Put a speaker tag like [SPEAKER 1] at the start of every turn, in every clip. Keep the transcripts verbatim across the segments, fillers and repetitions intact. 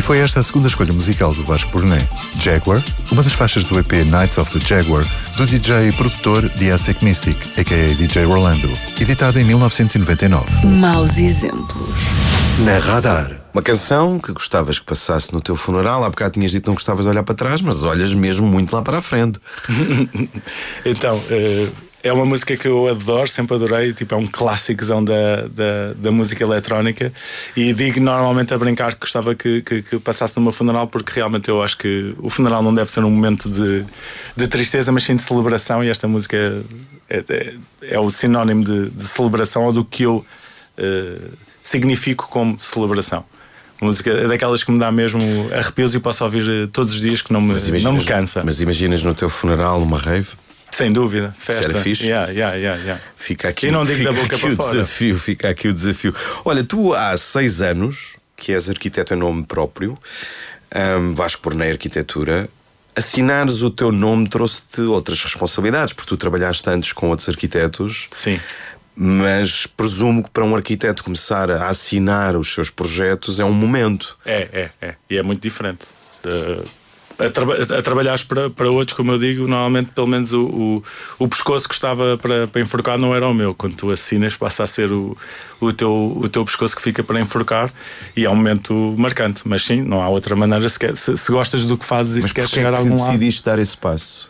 [SPEAKER 1] foi esta a segunda escolha musical do Vasco Burné, Jaguar, uma das faixas do E P Nights of the Jaguar, do D J e produtor The Aztec Mystic, a k a. D J Rolando, editada em mil novecentos e noventa e nove.
[SPEAKER 2] Maus exemplos.
[SPEAKER 1] Na Radar.
[SPEAKER 3] Uma canção que gostavas que passasse no teu funeral. Há bocado tinhas dito que não gostavas de olhar para trás, mas olhas mesmo muito lá para a frente.
[SPEAKER 4] Então, é uma música que eu adoro, sempre adorei. Tipo, é um clássicozão da, da, da música eletrónica. E digo normalmente a brincar que gostava que, que, que passasse no meu funeral, porque realmente eu acho que o funeral não deve ser um momento de, de tristeza, mas sim de celebração. E esta música é, é, é o sinónimo de, de celebração, ou do que eu uh, significo como celebração. A música é daquelas que me dá mesmo arrepios e posso ouvir todos os dias, que não me,
[SPEAKER 3] imaginas,
[SPEAKER 4] não me cansa.
[SPEAKER 3] Mas imaginas no teu funeral uma rave?
[SPEAKER 4] Sem dúvida, festa.
[SPEAKER 3] Era fixe?
[SPEAKER 4] Yeah, yeah, yeah, yeah.
[SPEAKER 3] Fica aqui,
[SPEAKER 4] e não digo
[SPEAKER 3] fica
[SPEAKER 4] da boca
[SPEAKER 3] aqui
[SPEAKER 4] para
[SPEAKER 3] o
[SPEAKER 4] fora.
[SPEAKER 3] Desafio, fica aqui o desafio. Olha, tu há seis anos que és arquiteto em nome próprio, um, Vasco Burné Arquitetura. Assinares o teu nome trouxe-te outras responsabilidades, porque tu trabalhaste antes com outros arquitetos.
[SPEAKER 4] Sim.
[SPEAKER 3] Mas presumo que para um arquiteto começar a assinar os seus projetos é um momento.
[SPEAKER 4] É, é, é. E é muito diferente. Uh, a, tra- a trabalhares para, para outros, como eu digo, normalmente pelo menos o, o, o pescoço que estava para, para enforcar não era o meu. Quando tu assinas passa a ser o, o, teu, o teu pescoço que fica para enforcar, e é um momento marcante. Mas sim, não há outra maneira. Se, quer, se, se gostas do que fazes e
[SPEAKER 3] mas
[SPEAKER 4] se queres
[SPEAKER 3] porquê
[SPEAKER 4] chegar
[SPEAKER 3] é
[SPEAKER 4] a
[SPEAKER 3] que
[SPEAKER 4] algum lado,
[SPEAKER 3] decidiste dar esse passo?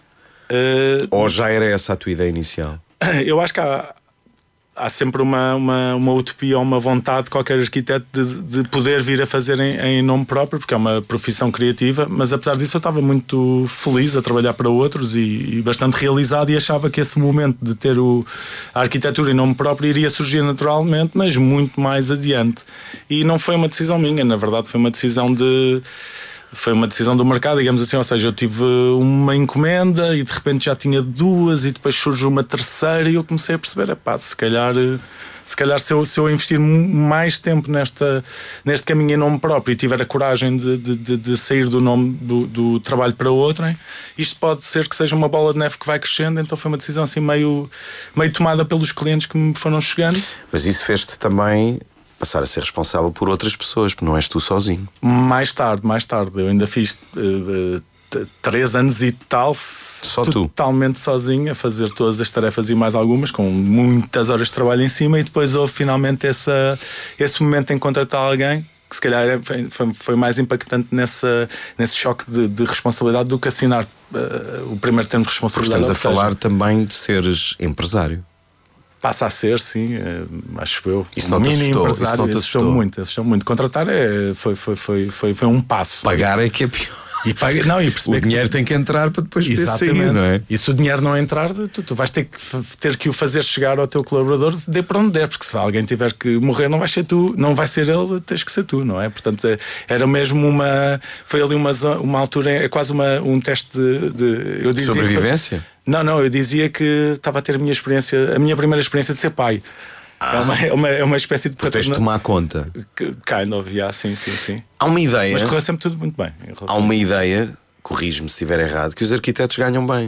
[SPEAKER 4] Uh,
[SPEAKER 3] Ou já era essa a tua ideia inicial?
[SPEAKER 4] Eu acho que há, há sempre uma, uma, uma utopia ou uma vontade de qualquer arquiteto de, de poder vir a fazer em, em nome próprio, porque é uma profissão criativa. Mas apesar disso eu estava muito feliz a trabalhar para outros e, e bastante realizado, e achava que esse momento de ter o, a arquitetura em nome próprio iria surgir naturalmente, mas muito mais adiante. E não foi uma decisão minha, na verdade foi uma decisão de... Foi uma decisão do mercado, digamos assim. Ou seja, eu tive uma encomenda e de repente já tinha duas, e depois surgiu uma terceira, e eu comecei a perceber, epá, se calhar, se calhar se, eu, se eu investir mais tempo nesta, neste caminho em nome próprio e tiver a coragem de, de, de sair do nome do, do trabalho para outro, hein, isto pode ser que seja uma bola de neve que vai crescendo. Então foi uma decisão assim meio, meio tomada pelos clientes que me foram chegando.
[SPEAKER 3] Mas isso fez-te também passar a ser responsável por outras pessoas, porque não és tu sozinho.
[SPEAKER 4] Mais tarde, mais tarde. Eu ainda fiz uh, t- três anos e tal,
[SPEAKER 3] Só
[SPEAKER 4] totalmente
[SPEAKER 3] tu.
[SPEAKER 4] sozinho, a fazer todas as tarefas e mais algumas, com muitas horas de trabalho em cima, e depois houve finalmente essa, esse momento em contratar alguém, que se calhar foi, foi mais impactante nessa, nesse choque de, de responsabilidade do que assinar uh, o primeiro termo de responsabilidade.
[SPEAKER 3] Porque estamos a falar
[SPEAKER 4] seja,
[SPEAKER 3] também de seres empresário.
[SPEAKER 4] Passa a ser, sim, acho eu.
[SPEAKER 3] Isso não te assustou? Isso não te assustou
[SPEAKER 4] muito, assustou muito. Contratar é, foi, foi, foi, foi, foi um passo.
[SPEAKER 3] Pagar é que é pior.
[SPEAKER 4] E paga, não, e perceber
[SPEAKER 3] o dinheiro
[SPEAKER 4] tu,
[SPEAKER 3] tem que entrar para depois
[SPEAKER 4] exatamente,
[SPEAKER 3] sair, não é?
[SPEAKER 4] E se o dinheiro não entrar, tu, tu vais ter que, ter que o fazer chegar ao teu colaborador, de para onde der, porque se alguém tiver que morrer, não vai ser tu, não vai ser ele, tens que ser tu, não é? Portanto, era mesmo uma. Foi ali uma, uma altura, é quase uma, um teste de. de eu dizia
[SPEAKER 3] sobrevivência?
[SPEAKER 4] Que foi, não, não, eu dizia que estava a ter a minha experiência, a minha primeira experiência de ser pai. Ah. É, uma, é, uma, é uma espécie de.
[SPEAKER 3] Porque tens de tomar conta.
[SPEAKER 4] Kind of, yeah, sim, sim, sim.
[SPEAKER 3] Há uma ideia.
[SPEAKER 4] Mas correu sempre tudo muito bem.
[SPEAKER 3] Há uma ideia, corrige-me se estiver errado, que os arquitetos ganham bem.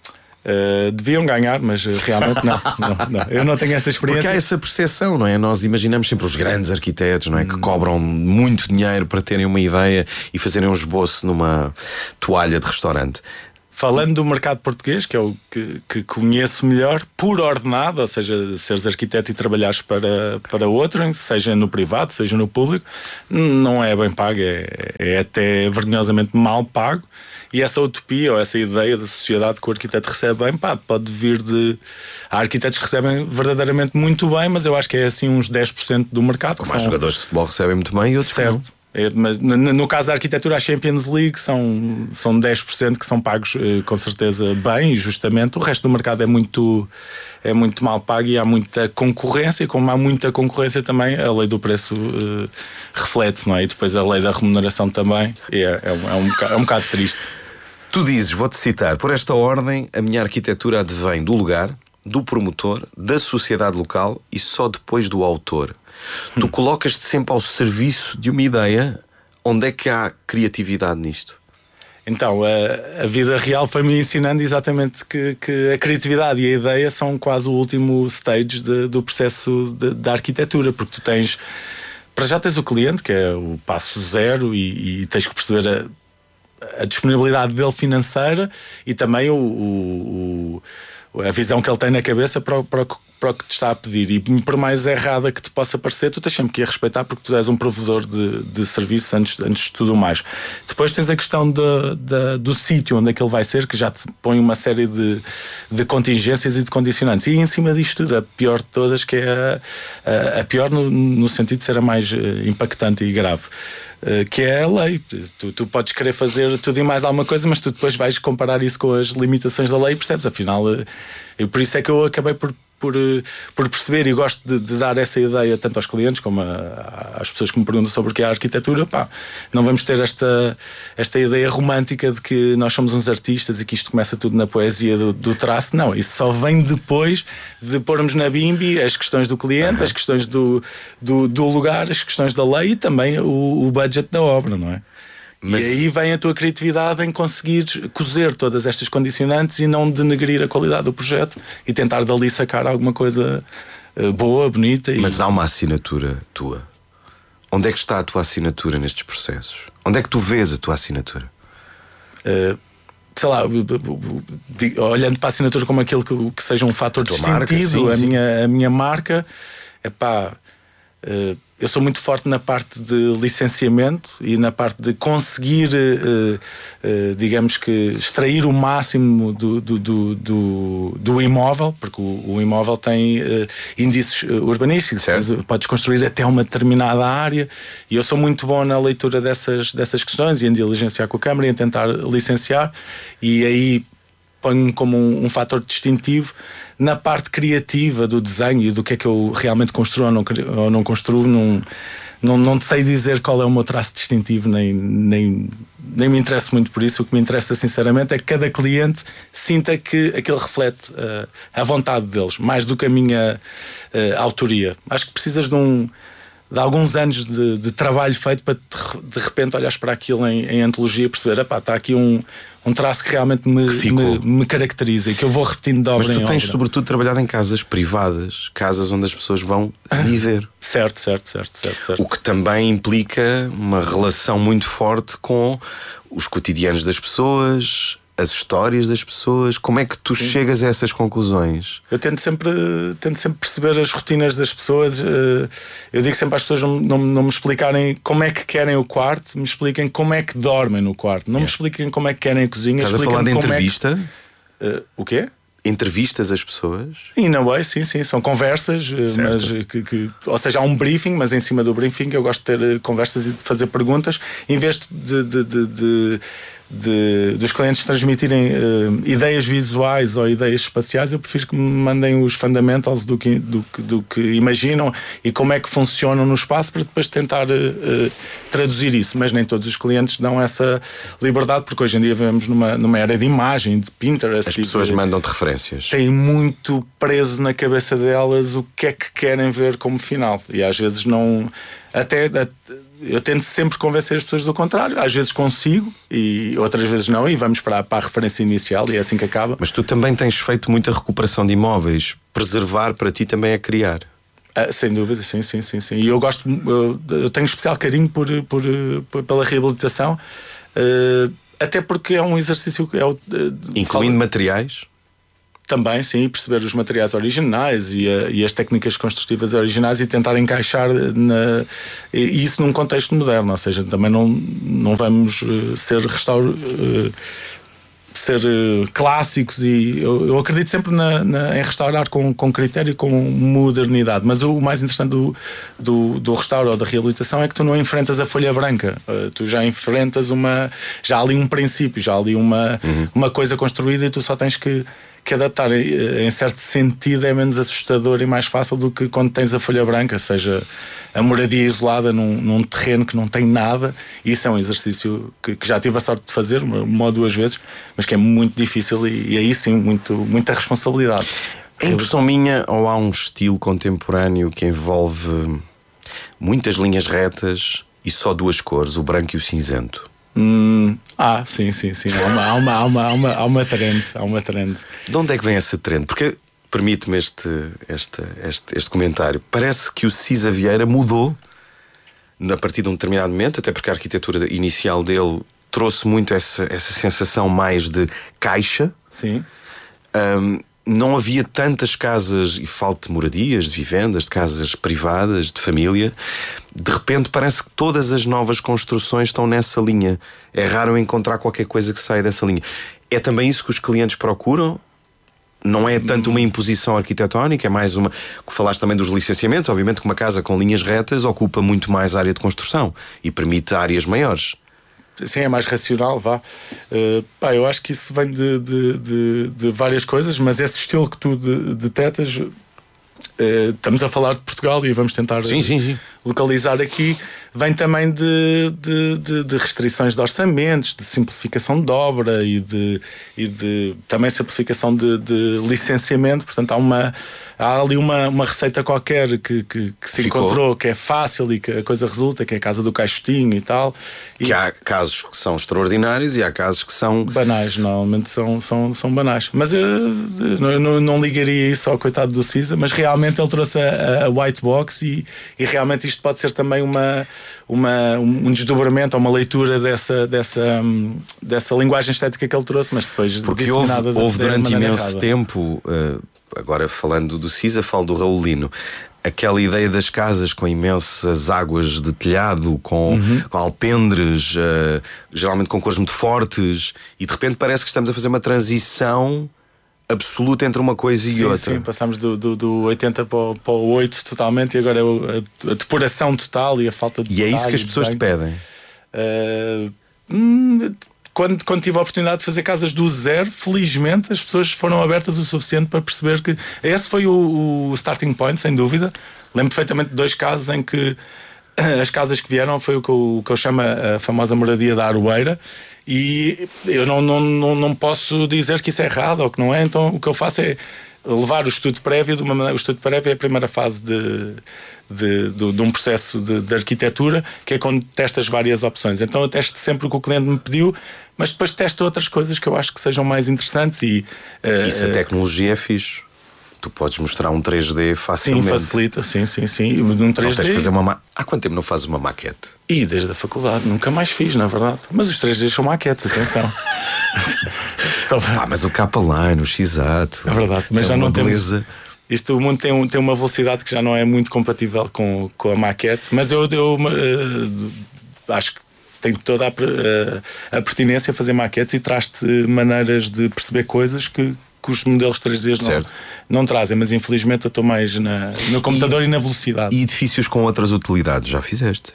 [SPEAKER 4] Uh, deviam ganhar, mas uh, realmente não, não, não. Eu não tenho essa experiência.
[SPEAKER 3] Porque há essa percepção, não é? Nós imaginamos sempre os grandes arquitetos, não é? Que cobram muito dinheiro para terem uma ideia e fazerem um esboço numa toalha de restaurante.
[SPEAKER 4] Falando do mercado português, que é o que, que conheço melhor, por ordenado, ou seja, seres arquiteto e trabalhares para, para outro, seja no privado, seja no público, não é bem pago, é, é até vergonhosamente mal pago. E essa utopia ou essa ideia da sociedade que o arquiteto recebe bem, pá, pode vir de... Há arquitetos que recebem verdadeiramente muito bem, mas eu acho que é assim uns dez por cento do mercado.
[SPEAKER 3] Como há jogadores de futebol recebem muito bem e outros
[SPEAKER 4] certo.
[SPEAKER 3] Não.
[SPEAKER 4] É, mas no, no caso da arquitetura, a Champions League são, são dez por cento que são pagos eh, com certeza bem, justamente. O resto do mercado é muito, é muito mal pago e há muita concorrência. E como há muita concorrência também, a lei do preço eh, reflete, não é? E depois a lei da remuneração também é, é, um, é, um, bocado, é um bocado triste.
[SPEAKER 3] Tu dizes, vou-te citar, por esta ordem, a minha arquitetura advém do lugar, do promotor, da sociedade local e só depois do autor. Tu colocas-te sempre ao serviço de uma ideia. Onde é que há criatividade nisto?
[SPEAKER 4] Então, a, a vida real foi-me ensinando exatamente que, que a criatividade e a ideia são quase o último stage de, do processo de, da arquitetura, porque tu tens... para já tens o cliente, que é o passo zero, e, e tens que perceber a, a disponibilidade dele financeira e também o, o, o, a visão que ele tem na cabeça para o, para, o, para o que te está a pedir. E por mais errada que te possa parecer, tu tens sempre que ir respeitar, porque tu és um provedor de, de serviço antes, antes de tudo mais. Depois tens a questão de, de, do sítio onde é que ele vai ser, que já te põe uma série de, de contingências e de condicionantes. E em cima disto tudo, a pior de todas, que é a, a, a pior no, no sentido de ser a mais impactante e grave, que é a lei. Tu, tu podes querer fazer tudo e mais alguma coisa, mas tu depois vais comparar isso com as limitações da lei e percebes, afinal, e por isso é que eu acabei por Por, por perceber, e gosto de, de dar essa ideia tanto aos clientes como a, às pessoas que me perguntam sobre o que é a arquitetura. Pá, não vamos ter esta, esta ideia romântica de que nós somos uns artistas e que isto começa tudo na poesia do, do traço. Não, isso só vem depois de pormos na bimbi as questões do cliente, uhum. as questões do, do, do lugar, as questões da lei e também o, o budget da obra, não é? Mas... E aí vem a tua criatividade em conseguir cozer todas estas condicionantes e não denegrir a qualidade do projeto e tentar dali sacar alguma coisa uh, boa, bonita. E...
[SPEAKER 3] Mas há uma assinatura tua. Onde é que está a tua assinatura nestes processos? Onde é que tu vês a tua assinatura?
[SPEAKER 4] Uh, sei lá, olhando para a assinatura como aquilo que, que seja um fator distintivo, marca, sim, a, sim. Minha, a minha marca, é pá. Uh, eu sou muito forte na parte de licenciamento e na parte de conseguir, uh, uh, digamos que, extrair o máximo do, do, do, do, do imóvel, porque o, o imóvel tem uh, índices urbanísticos, certo. Podes construir até uma determinada área, e eu sou muito bom na leitura dessas, dessas questões e em diligenciar com a Câmara e em tentar licenciar, e aí ponho como um, um fator distintivo. Na parte criativa do desenho e do que é que eu realmente construo ou não, ou não construo, não, não, não te sei dizer qual é o meu traço distintivo, nem, nem, nem me interesso muito por isso. O que me interessa sinceramente é que cada cliente sinta que aquilo reflete uh, a vontade deles, mais do que a minha uh, autoria. Acho que precisas de um de alguns anos de, de trabalho feito para de repente olhares para aquilo em, em antologia e perceber, epá, está aqui um, um traço que realmente me, que me, me caracteriza e que eu vou repetindo de obra em obra.
[SPEAKER 3] Mas tu tens sobretudo trabalhado em casas privadas, casas onde as pessoas vão viver.
[SPEAKER 4] Certo, certo, certo, certo, certo.
[SPEAKER 3] O que também implica uma relação muito forte com os cotidianos das pessoas, as histórias das pessoas. Como é que tu Sim. chegas a essas conclusões?
[SPEAKER 4] Eu tento sempre, tento sempre perceber as rotinas das pessoas. Eu digo sempre às pessoas não, não, não me explicarem como é que querem o quarto, me expliquem como é que dormem no quarto. Não yeah. me expliquem como é que querem a cozinha.
[SPEAKER 3] Estás a falar de entrevista?
[SPEAKER 4] É que... uh, o quê?
[SPEAKER 3] Entrevistas as pessoas?
[SPEAKER 4] E não é, sim, sim, são conversas, mas que, que, ou seja, há um briefing, mas em cima do briefing eu gosto de ter conversas e de fazer perguntas, em vez de, de, de, de De, dos clientes transmitirem uh, ideias visuais ou ideias espaciais. Eu prefiro que me mandem os fundamentals do que, do, do que imaginam e como é que funcionam no espaço, para depois tentar uh, uh, traduzir isso. Mas nem todos os clientes dão essa liberdade, porque hoje em dia vivemos numa, numa era de imagem, de Pinterest.
[SPEAKER 3] As pessoas de, mandam-te referências.
[SPEAKER 4] Têm muito preso na cabeça delas o que é que querem ver como final, e às vezes não... Até... até eu tento sempre convencer as pessoas do contrário. Às vezes consigo e outras vezes não, e vamos para, para a referência inicial e é assim que acaba.
[SPEAKER 3] Mas tu também tens feito muita recuperação de imóveis. Preservar para ti também é criar.
[SPEAKER 4] Ah, sem dúvida, sim, sim, sim, sim. E eu gosto, eu, eu tenho especial carinho por, por, por, pela reabilitação, uh, até porque é um exercício que é o, uh,
[SPEAKER 3] incluindo fala... materiais.
[SPEAKER 4] Também, sim, perceber os materiais originais e, a, e as técnicas construtivas originais e tentar encaixar na, e isso num contexto moderno. Ou seja, também não, não vamos uh, ser restaur, uh, ser uh, clássicos, e eu, eu acredito sempre na, na, em restaurar com, com critério e com modernidade. Mas o mais interessante do, do, do restauro ou da reabilitação é que tu não enfrentas a folha branca. Uh, tu já enfrentas uma... Já há ali um princípio, já há ali uma, uhum. uma coisa construída, e tu só tens que que adaptar. Em certo sentido é menos assustador e mais fácil do que quando tens a folha branca, seja a moradia isolada num, num terreno que não tem nada. Isso é um exercício que, que já tive a sorte de fazer uma, uma ou duas vezes, mas que é muito difícil, e, e aí sim muito, muita responsabilidade.
[SPEAKER 3] É impressão minha, ou há um estilo contemporâneo que envolve muitas linhas retas e só duas cores, o branco e o cinzento?
[SPEAKER 4] Hum, ah, sim, sim, sim. Há uma, há uma, há uma, há uma, há uma trend, há uma trend.
[SPEAKER 3] De onde é que vem essa trend? Porque, permite-me este, este, este, este comentário, parece que o Cisa Vieira mudou a partir de um determinado momento, até porque a arquitetura inicial dele trouxe muito essa, essa sensação mais de caixa.
[SPEAKER 4] Sim.
[SPEAKER 3] Um, não havia tantas casas, e falo de moradias, de vivendas, de casas privadas, de família. De repente parece que todas as novas construções estão nessa linha. É raro encontrar qualquer coisa que saia dessa linha. É também isso que os clientes procuram? Não é tanto uma imposição arquitetónica, é mais uma... Falaste também dos licenciamentos. Obviamente que uma casa com linhas retas ocupa muito mais área de construção e permite áreas maiores.
[SPEAKER 4] Sim, é mais racional, vá. Uh, pá, eu acho que isso vem de, de, de, de várias coisas, mas esse estilo que tu de, detetas, uh, estamos a falar de Portugal e vamos tentar
[SPEAKER 3] sim, sim, sim.
[SPEAKER 4] localizar aqui, vem também de, de, de, de restrições de orçamentos, de simplificação de obra e de, e de também simplificação de, de licenciamento. Portanto, há, uma, há ali uma, uma receita qualquer que, que, que se
[SPEAKER 3] Ficou.
[SPEAKER 4] encontrou, que é fácil e que a coisa resulta, que é a casa do caixotinho e tal.
[SPEAKER 3] Que
[SPEAKER 4] e
[SPEAKER 3] há casos que são extraordinários e há casos que são...
[SPEAKER 4] banais, normalmente são, são, são banais. Mas eu, eu não, não ligaria isso ao coitado do Cisa, mas realmente ele trouxe a, a white box e, e realmente isto pode ser também uma... Uma, um desdobramento ou uma leitura dessa, dessa, dessa linguagem estética que ele trouxe, mas depois
[SPEAKER 3] porque houve,
[SPEAKER 4] nada
[SPEAKER 3] houve
[SPEAKER 4] de,
[SPEAKER 3] durante
[SPEAKER 4] de
[SPEAKER 3] imenso
[SPEAKER 4] errada.
[SPEAKER 3] tempo, uh, agora falando do Cisa, falo do Raulino, aquela ideia das casas com imensas águas de telhado, com, uhum. com alpendres, uh, geralmente com cores muito fortes, e de repente parece que estamos a fazer uma transição absoluta entre uma coisa e
[SPEAKER 4] sim,
[SPEAKER 3] outra.
[SPEAKER 4] Sim, passamos do, do, do oitenta para o, para o oito totalmente, e agora é a, a depuração total e a falta de
[SPEAKER 3] E é isso que as pessoas te pedem?
[SPEAKER 4] Uh, hum, quando, quando tive a oportunidade de fazer casas do zero, felizmente as pessoas foram abertas o suficiente para perceber que esse foi o, o starting point, sem dúvida. Lembro perfeitamente de dois casos em que as casas que vieram foi o que eu, o que eu chamo a famosa moradia da Aroeira. E eu não, não, não, não posso dizer que isso é errado ou que não é, então o que eu faço é levar o estudo prévio de uma maneira. O estudo prévio é a primeira fase de, de, de, de um processo de, de arquitetura, que é quando testas várias opções. Então eu testo sempre o que o cliente me pediu, mas depois testo outras coisas que eu acho que sejam mais interessantes. E uh,
[SPEAKER 3] isso, a tecnologia é fixe. Tu podes mostrar um três D facilmente.
[SPEAKER 4] Sim, facilita, sim, sim, sim. Um três D.
[SPEAKER 3] Não tens de fazer uma ma... Há quanto tempo não fazes uma maquete?
[SPEAKER 4] E desde a faculdade, nunca mais fiz, na verdade. Mas os três D são maquetes, atenção.
[SPEAKER 3] Só... Pá, mas o K-Line, o X-Ato.
[SPEAKER 4] É verdade, mas já não
[SPEAKER 3] beleza.
[SPEAKER 4] temos. Isto, o mundo tem, um, tem uma velocidade que já não é muito compatível com, com a maquete. Mas eu, eu uh, acho que tem toda a, a, a pertinência a fazer maquetes e traz-te maneiras de perceber coisas que. que os modelos três D não, não trazem, mas infelizmente eu estou mais na, no computador e, e na velocidade.
[SPEAKER 3] E edifícios com outras utilidades, já fizeste?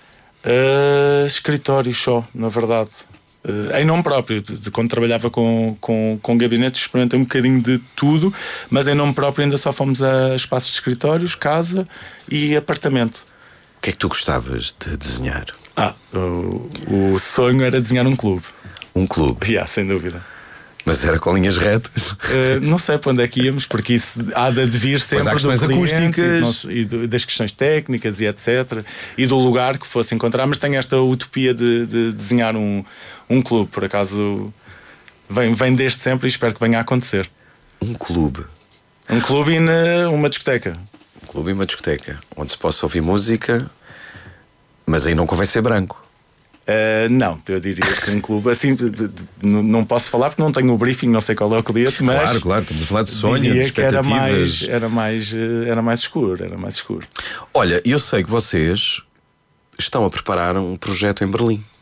[SPEAKER 4] Uh, escritórios só, na verdade. Uh, em nome próprio, de, de quando trabalhava com, com, com gabinetes, experimentei um bocadinho de tudo, mas em nome próprio ainda só fomos a espaços de escritórios, casa e apartamento.
[SPEAKER 3] O que é que tu gostavas de desenhar?
[SPEAKER 4] Ah, o, o sonho era desenhar um clube.
[SPEAKER 3] Um clube?
[SPEAKER 4] Yeah, sem dúvida.
[SPEAKER 3] Mas era com linhas retas?
[SPEAKER 4] Uh, não sei para onde é que íamos, porque isso há de advir sempre
[SPEAKER 3] há questões
[SPEAKER 4] do cliente,
[SPEAKER 3] acústicas
[SPEAKER 4] e, do, e das questões técnicas e etcétera. E do lugar que fosse encontrar. Mas tenho esta utopia de, de desenhar um, um clube. Por acaso vem, vem desde sempre e espero que venha a acontecer.
[SPEAKER 3] Um clube?
[SPEAKER 4] Um clube e na, uma discoteca.
[SPEAKER 3] Um clube e uma discoteca onde se possa ouvir música, mas aí não convém ser branco.
[SPEAKER 4] Uh, não, eu diria que um clube assim de, de, de, não posso falar porque não tenho o briefing, não sei qual é o cliente, mas
[SPEAKER 3] claro, claro, estamos a falar de sonho, de expectativas.
[SPEAKER 4] Era mais, era, mais, era mais escuro, era mais escuro.
[SPEAKER 3] Olha, eu sei que vocês estão a preparar um projeto em Berlim.